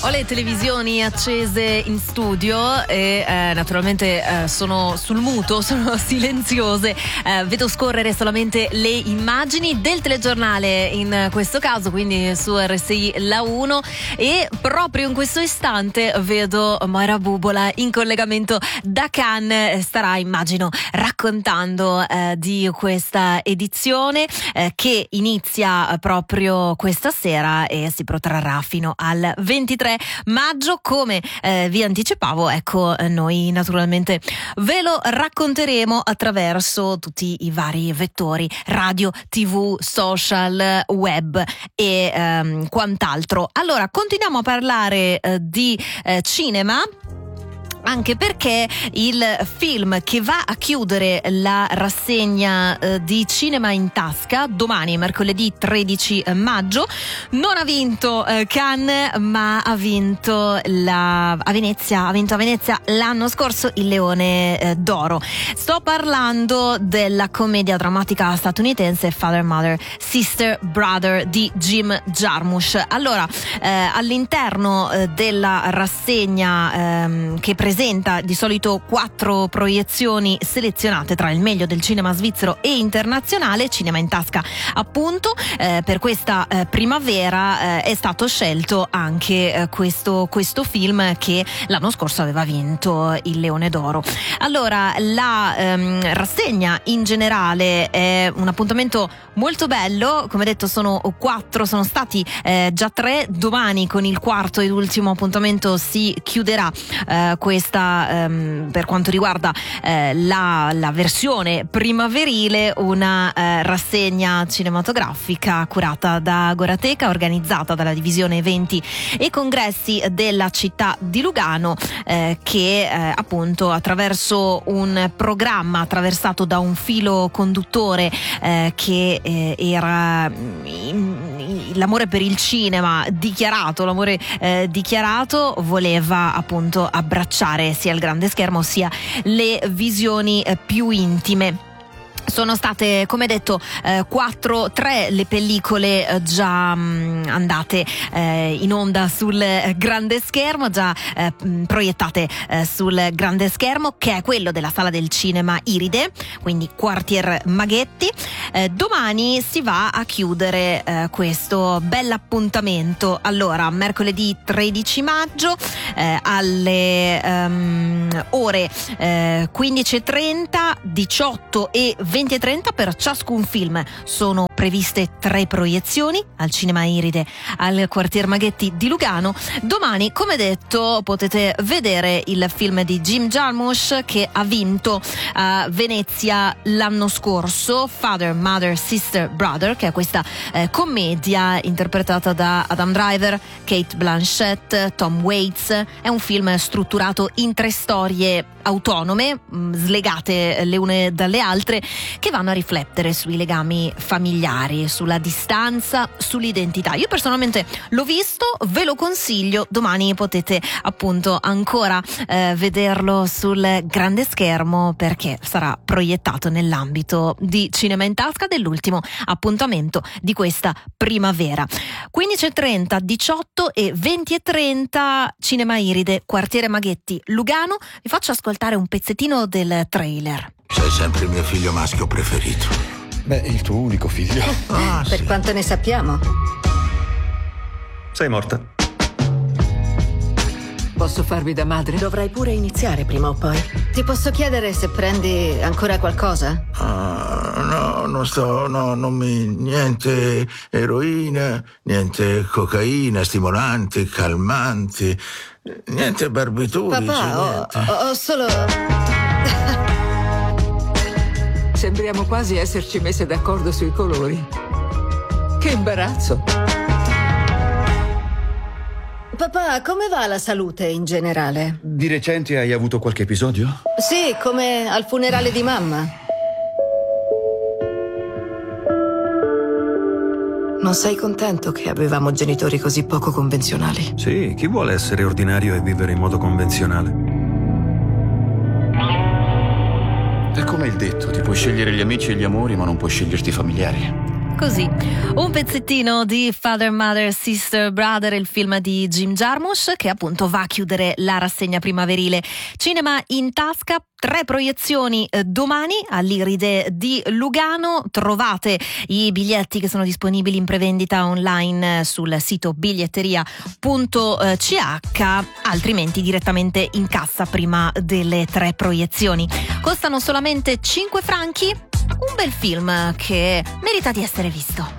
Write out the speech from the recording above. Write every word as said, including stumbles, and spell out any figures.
Ho le televisioni accese in studio e eh, naturalmente eh, sono sul muto, sono silenziose, eh, vedo scorrere solamente le immagini del telegiornale in questo caso, quindi su R S I La uno, e proprio in questo istante vedo Moira Bubola in collegamento da Cannes. Starà, immagino, raccontando eh, di questa edizione eh, che inizia proprio questa sera e si protrarrà fino al ventitré maggio. Come eh, vi anticipavo, ecco, noi naturalmente ve lo racconteremo attraverso tutti i vari vettori: radio, tv, social, web e ehm, quant'altro. Allora, continuiamo a parlare eh, di eh, cinema, anche perché il film che va a chiudere la rassegna eh, di Cinema in Tasca domani, mercoledì tredici maggio, non ha vinto eh, Cannes, ma ha vinto la, a Venezia, ha vinto a Venezia l'anno scorso il Leone eh, d'Oro. Sto parlando della commedia drammatica statunitense Father, Mother, Sister, Brother di Jim Jarmusch. Allora, eh, all'interno eh, della rassegna ehm, che presenta di solito quattro proiezioni selezionate tra il meglio del cinema svizzero e internazionale, Cinema in Tasca appunto, eh, per questa eh, primavera eh, è stato scelto anche eh, questo, questo film che l'anno scorso aveva vinto il Leone d'Oro. Allora, la ehm, rassegna in generale è un appuntamento molto bello, come detto sono quattro, sono stati eh, già tre, domani con il quarto ed ultimo appuntamento si chiuderà eh, questa, ehm, per quanto riguarda eh, la, la versione primaverile, una eh, rassegna cinematografica curata da Agorateca, organizzata dalla divisione eventi e congressi della città di Lugano, eh, che eh, appunto attraverso un programma attraversato da un filo conduttore eh, che eh, era mm, l'amore per il cinema dichiarato, l'amore eh, dichiarato, voleva appunto abbracciare sia il grande schermo sia le visioni eh, più intime. Sono state, come detto, eh, quattro, tre le pellicole eh, già mh, andate eh, in onda sul grande schermo, già eh, proiettate eh, sul grande schermo, che è quello della Sala del Cinema Iride, quindi Quartier Maghetti. Eh, domani si va a chiudere eh, questo bell'appuntamento. Allora, mercoledì tredici maggio eh, alle um, ore eh, quindici e trenta, diciotto e venti e trenta per ciascun film. Sono previste tre proiezioni al Cinema Iride, al Quartier Maghetti di Lugano. Domani, come detto, potete vedere il film di Jim Jarmusch che ha vinto a Venezia l'anno scorso, Father, Mother, Sister, Brother, che è questa eh, commedia interpretata da Adam Driver, Kate Blanchett, Tom Waits. È un film strutturato in tre storie autonome, mh, slegate le une dalle altre, che vanno a riflettere sui legami familiari, sulla distanza, sull'identità. Io personalmente l'ho visto, ve lo consiglio. Domani potete appunto ancora eh, vederlo sul grande schermo, perché sarà proiettato nell'ambito di Cinema in Tasca, dell'ultimo appuntamento di questa primavera. quindici e trenta, diciotto e venti e trenta, Cinema Iride, Quartiere Maghetti, Lugano. Vi faccio ascoltare un pezzettino del trailer. Sei sempre il mio figlio maschio preferito. Beh, il tuo unico figlio. Ah, Per sì. quanto ne sappiamo. Sei morta. Posso farvi da madre? Dovrai pure iniziare prima o poi. Ti posso chiedere se prendi ancora qualcosa? Ah, no, non sto, no, non mi, niente eroina, niente cocaina, stimolanti, calmanti, niente barbiturici, Papà, ho, niente. ho- ho solo... Sembriamo quasi esserci messe d'accordo sui colori. Che imbarazzo. Papà, come va la salute in generale? Di recente hai avuto qualche episodio? Sì, come al funerale di mamma. Non sei contento che avevamo genitori così poco convenzionali? Sì, chi vuole essere ordinario e vivere in modo convenzionale? È come il detto, ti puoi scegliere gli amici e gli amori, ma non puoi sceglierti i familiari. così. Un pezzettino di Father, Mother, Sister, Brother, il film di Jim Jarmusch, che appunto va a chiudere la rassegna primaverile. Cinema in tasca, tre proiezioni eh, domani all'Iride di Lugano. Trovate i biglietti che sono disponibili in prevendita online sul sito biglietteria punto c h, altrimenti direttamente in cassa prima delle tre proiezioni. Costano solamente cinque franchi, un bel film che merita di essere visto.